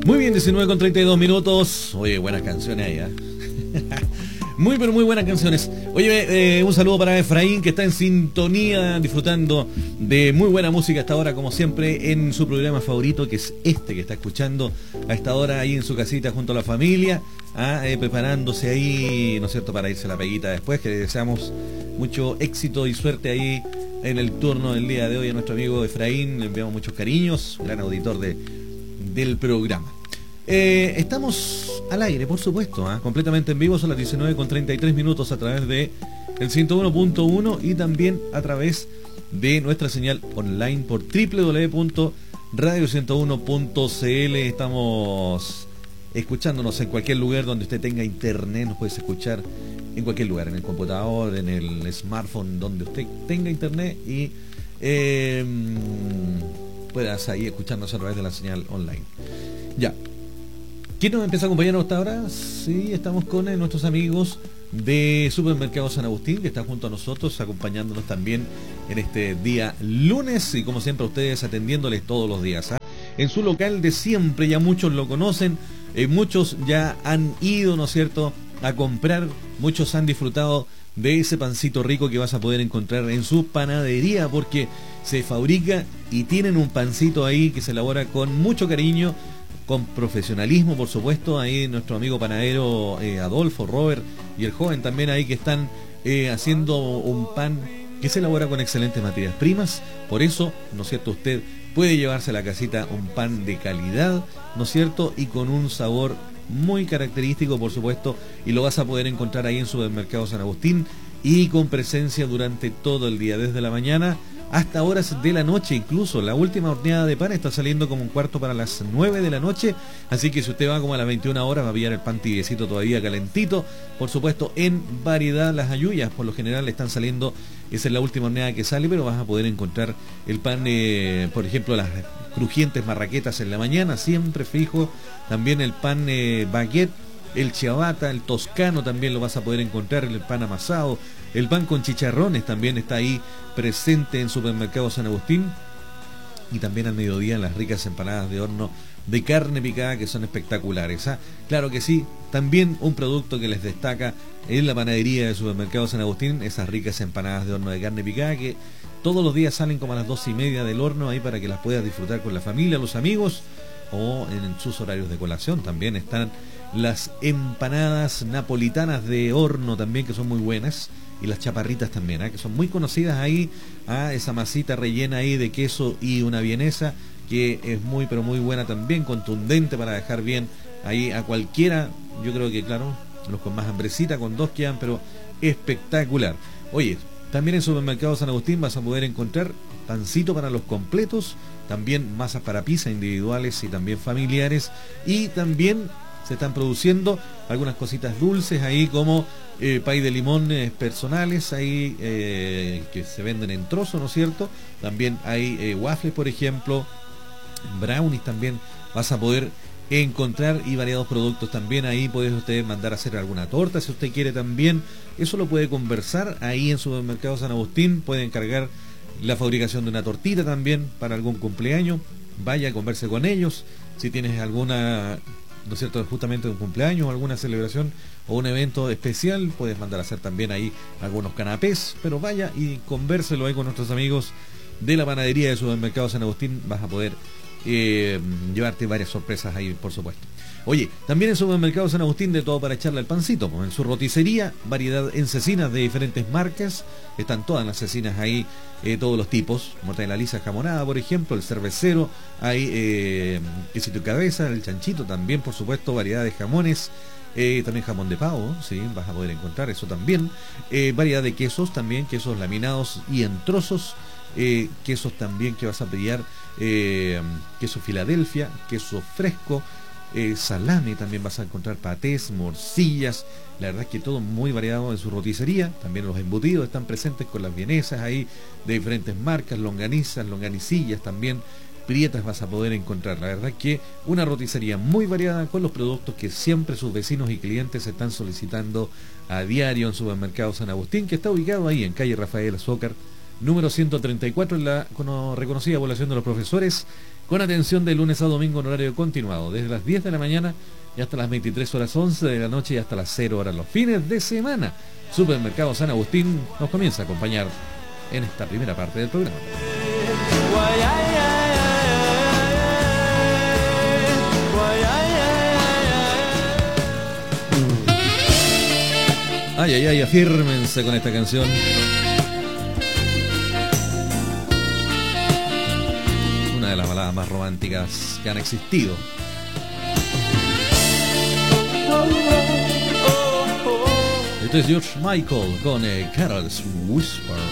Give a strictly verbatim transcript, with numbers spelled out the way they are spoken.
Muy bien, diecinueve con treinta y dos minutos. Oye, buenas canciones ahí, ¿eh? Muy, pero muy buenas canciones. Oye, eh, un saludo para Efraín, que está en sintonía, disfrutando de muy buena música hasta ahora, como siempre, en su programa favorito, que es este que está escuchando a esta hora ahí en su casita junto a la familia, ah, eh, preparándose ahí, ¿no es cierto?, para irse a la peguita después, que le deseamos mucho éxito y suerte ahí en el turno del día de hoy a nuestro amigo Efraín. Le enviamos muchos cariños, gran auditor de, del programa. Eh, estamos al aire, por supuesto, ¿eh? completamente en vivo, son las diecinueve con treinta y tres minutos a través de el ciento uno punto uno y también a través de nuestra señal online por doble u doble u doble u punto radio ciento uno punto c l. Estamos escuchándonos en cualquier lugar donde usted tenga internet, nos puede escuchar en cualquier lugar, en el computador, en el smartphone, donde usted tenga internet y eh, puedas ahí escucharnos a través de la señal online. Ya. ¿Quién nos empieza a acompañar hasta ahora? Sí, estamos con eh, nuestros amigos de Supermercado San Agustín, que están junto a nosotros, acompañándonos también en este día lunes, y como siempre ustedes atendiéndoles todos los días, ¿eh? En su local de siempre, ya muchos lo conocen, eh, muchos ya han ido, ¿no es cierto?, a comprar, muchos han disfrutado de ese pancito rico que vas a poder encontrar en su panadería, porque se fabrica y tienen un pancito ahí que se elabora con mucho cariño, con profesionalismo, por supuesto. Ahí nuestro amigo panadero eh, Adolfo, Robert y el joven también ahí que están eh, haciendo un pan que se elabora con excelentes materias primas. Por eso, ¿no es cierto?, usted puede llevarse a la casita un pan de calidad, ¿no es cierto?, y con un sabor muy característico, por supuesto, y lo vas a poder encontrar ahí en Supermercado San Agustín, y con presencia durante todo el día, desde la mañana hasta horas de la noche. Incluso la última horneada de pan está saliendo como un cuarto para las nueve de la noche, así que si usted va como a las veintiuna horas va a pillar el pan tibiecito todavía calentito, por supuesto en variedad. Las ayuyas por lo general están saliendo, esa es la última horneada que sale, pero vas a poder encontrar el pan, eh, por ejemplo las crujientes marraquetas en la mañana, siempre fijo, también el pan eh, baguette, el ciabatta, el toscano también lo vas a poder encontrar, el pan amasado, el pan con chicharrones también está ahí presente en Supermercado San Agustín, y también al mediodía las ricas empanadas de horno de carne picada que son espectaculares, ¿ah? Claro que sí, también un producto que les destaca en la panadería de Supermercado San Agustín, esas ricas empanadas de horno de carne picada que todos los días salen como a las doce y media del horno ahí para que las puedas disfrutar con la familia, los amigos, o en sus horarios de colación. También están las empanadas napolitanas de horno también, que son muy buenas, y las chaparritas también, ¿eh? que son muy conocidas ahí, ¿eh? esa masita rellena ahí de queso y una vienesa que es muy pero muy buena también, contundente para dejar bien ahí a cualquiera. Yo creo que claro, los con más hambrecita, con dos quedan pero espectacular. Oye, también en Supermercado San Agustín vas a poder encontrar pancito para los completos, también masas para pizza individuales y también familiares, y también se están produciendo algunas cositas dulces ahí como eh, pay de limón eh, personales ahí eh, que se venden en trozo, ¿no es cierto? También hay eh, waffles, por ejemplo, brownies también vas a poder encontrar, y variados productos también. Ahí puede usted mandar a hacer alguna torta si usted quiere también, eso lo puede conversar ahí en Supermercado San Agustín. Puede encargar la fabricación de una tortita también para algún cumpleaños, vaya, converse con ellos. Si tienes alguna, ¿no es cierto?, justamente un cumpleaños o alguna celebración o un evento especial, puedes mandar a hacer también ahí algunos canapés, pero vaya y convérselo ahí con nuestros amigos de la panadería de Supermercado San Agustín. Vas a poder eh, llevarte varias sorpresas ahí, por supuesto. Oye, también en Supermercado San Agustín de todo para echarle al pancito, pues en su roticería, variedad en cecinas de diferentes marcas, están todas las cecinas ahí, eh, todos los tipos, mortadela lisa jamonada, por ejemplo, el cervecero, hay eh, quesito de cabeza, el chanchito también, por supuesto, variedad de jamones, eh, también jamón de pavo, sí, vas a poder encontrar eso también, eh, variedad de quesos también, quesos laminados y en trozos, eh, quesos también que vas a pillar, eh, queso Filadelfia, queso fresco, Eh, salame también vas a encontrar, patés, morcillas, la verdad es que todo muy variado en su roticería. También los embutidos están presentes con las vienesas ahí de diferentes marcas, longanizas, longanicillas también, prietas vas a poder encontrar. La verdad es que una roticería muy variada con los productos que siempre sus vecinos y clientes están solicitando a diario en Supermercado San Agustín, que está ubicado ahí en calle Rafael Azócar, número ciento treinta y cuatro, en la reconocida población de Los Profesores, con atención de lunes a domingo en horario continuado, desde las diez de la mañana y hasta las veintitrés horas once de la noche y hasta las cero horas los fines de semana. Supermercado San Agustín nos comienza a acompañar en esta primera parte del programa. Ay, ay, ay, afírmense con esta canción. Una de las baladas más románticas que han existido. Esto es George Michael con eh, Carol's Whisper.